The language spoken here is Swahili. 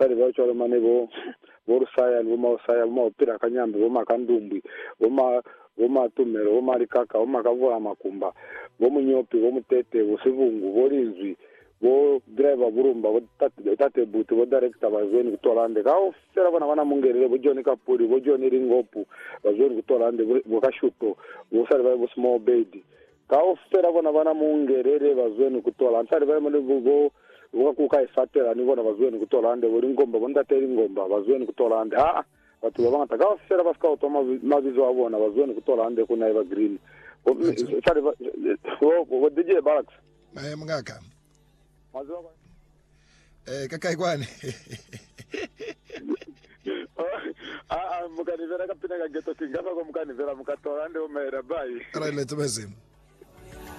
sari vacho mane vorusaya vomausaya vomaupira kanyambe vomakandumbwi vomatumero vomarikaka vomakavura makumba vomunyopi vomutete vosivungu vorinzwi vodriver vorumba votate buti vodirector vazweni kutolande kaofera vana mungerere vojoni kapuri vojoni ringopu vazweni kutolande vokashuto vosari vai vosmall bed kaofera vana mungerere vazweni kutolande sari vai mane vokakuka ifaterani vona vazweni kutolande voringomba vondateri ngomba vazweni kutolande vatu vavangata kaofera vasikauta mavizo avona vazweni kutolande kuna eva green sari DJ Barracks mngaka kakai kwani mukanivera kapina kageto singapa ko mukanivera mukatolande omera bai right let's